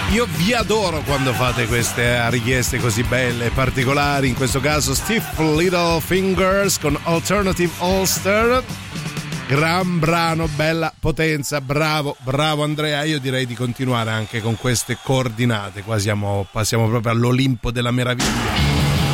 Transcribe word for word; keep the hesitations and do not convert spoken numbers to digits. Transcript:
Io vi adoro quando fate queste richieste così belle e particolari, in questo caso Stiff Little Fingers con Alternative Ulster. Gran brano, bella potenza, bravo, bravo Andrea. Io direi di continuare anche con queste coordinate. Qua siamo, passiamo proprio all'Olimpo della meraviglia.